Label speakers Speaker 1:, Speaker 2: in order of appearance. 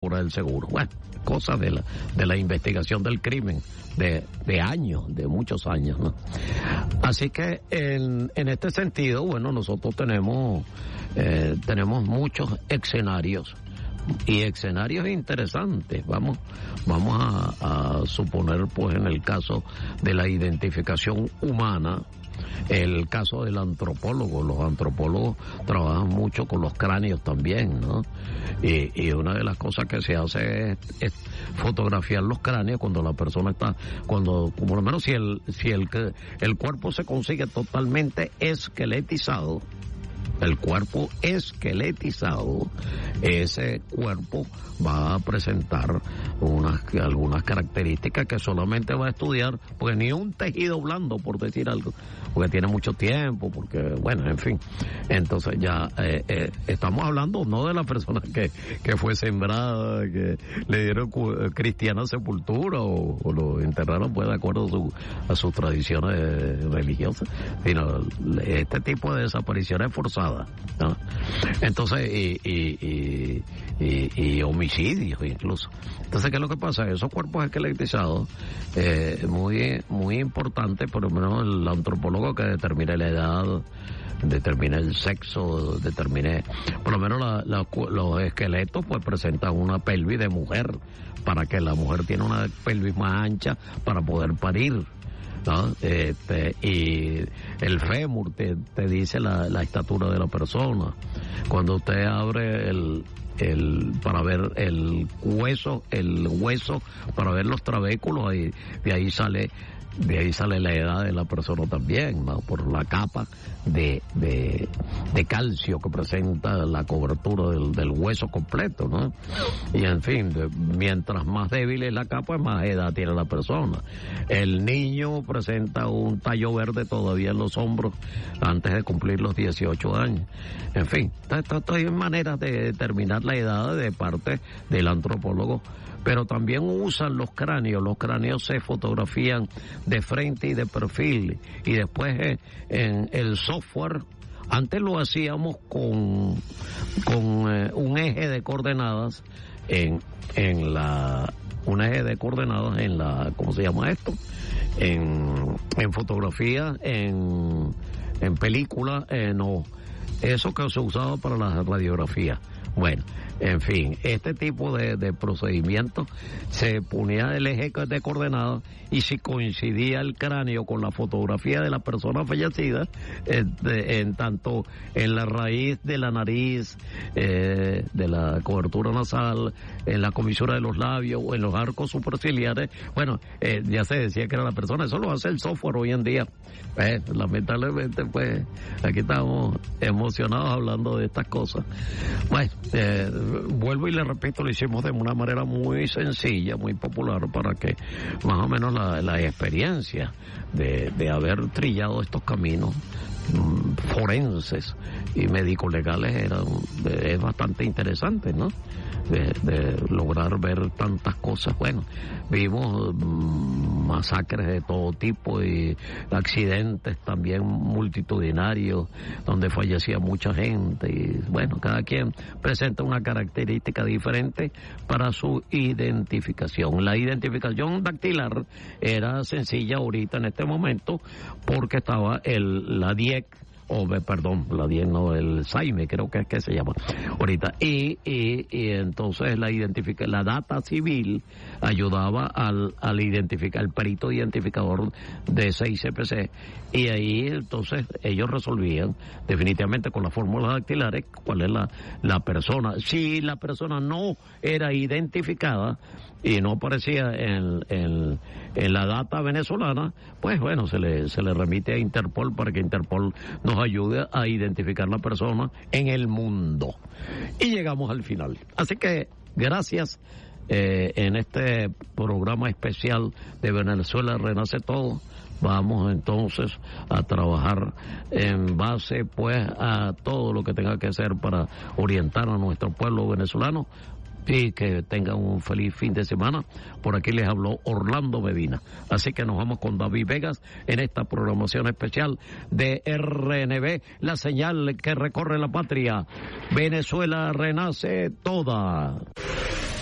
Speaker 1: fuera del seguro. Bueno, cosas de la investigación del crimen de años, de muchos años, ¿no? Así que en este sentido, bueno, nosotros tenemos muchos escenarios y escenarios interesantes. Vamos a suponer, pues, en el caso de la identificación humana, el caso del antropólogo. Los antropólogos trabajan mucho con los cráneos también, ¿no? Y una de las cosas que se hace es fotografiar los cráneos cuando la persona está, por lo menos si el cuerpo se consigue totalmente esqueletizado. El cuerpo esqueletizado, ese cuerpo va a presentar algunas características que solamente va a estudiar, porque ni un tejido blando, por decir algo, porque tiene mucho tiempo, porque, bueno, en fin. Entonces ya estamos hablando no de la persona que fue sembrada, que le dieron cristiana sepultura o lo enterraron, pues, de acuerdo a sus tradiciones religiosas, sino este tipo de desapariciones forzadas, ¿no? Entonces, y homicidios incluso. Entonces, ¿qué es lo que pasa? Esos cuerpos esqueletizados, muy importante, por lo menos el antropólogo que determine la edad, determine el sexo, determine, por lo menos los esqueletos, pues presentan una pelvis de mujer, para que la mujer tiene una pelvis más ancha para poder parir, ¿no? Y el fémur te dice la estatura de la persona. Cuando usted abre para ver el hueso para ver los trabéculos, y de ahí sale la edad de la persona también, ¿no? Por la capa de calcio que presenta la cobertura del hueso completo, ¿no? Y en fin, mientras más débil es la capa, más edad tiene la persona. El niño presenta un tallo verde todavía en los hombros antes de cumplir los 18 años. En fin, esto hay maneras de determinar la edad de parte del antropólogo. Pero también usan los cráneos. Los cráneos se fotografían de frente y de perfil, y después en el software. Antes lo hacíamos con un eje de coordenadas un eje de coordenadas en la, ¿cómo se llama esto? En fotografía, en película, no. Eso que se usaba para la radiografía. Bueno, en fin, este tipo de procedimientos, se ponía el eje de coordenadas, y si coincidía el cráneo con la fotografía de la persona fallecida, en tanto en la raíz de la nariz, de la cobertura nasal, en la comisura de los labios o en los arcos superciliares, bueno, ya se decía que era la persona. Eso lo hace el software hoy en día. Lamentablemente, pues, aquí estamos emocionados hablando de estas cosas. Bueno, vuelvo y le repito, lo hicimos de una manera muy sencilla, muy popular, para que más o menos la experiencia de haber trillado estos caminos forenses y médico-legales es bastante interesante, ¿no? De lograr ver tantas cosas. Bueno, vimos masacres de todo tipo y accidentes también multitudinarios donde fallecía mucha gente, y bueno, cada quien presenta una característica diferente para su identificación. La identificación dactilar era sencilla ahorita en este momento, porque estaba la DIEC, la DIEC no, el SAIME creo que es que se llama ahorita, y entonces la data civil ayudaba al identificar, el perito identificador de 6CPC, y ahí entonces ellos resolvían definitivamente con las fórmulas dactilares cuál es la persona. Si la persona no era identificada y no aparecía en la data venezolana, pues bueno, se le remite a Interpol para que Interpol nos ayude a identificar la persona en el mundo. Y llegamos al final. Así que gracias. En este programa especial de Venezuela Renace Todo, vamos entonces a trabajar en base, pues, a todo lo que tenga que hacer para orientar a nuestro pueblo venezolano, y que tengan un feliz fin de semana. Por aquí les habló Orlando Medina. Así que nos vamos con David Vegas en esta programación especial de RNB, la señal que recorre la patria. Venezuela Renace Toda.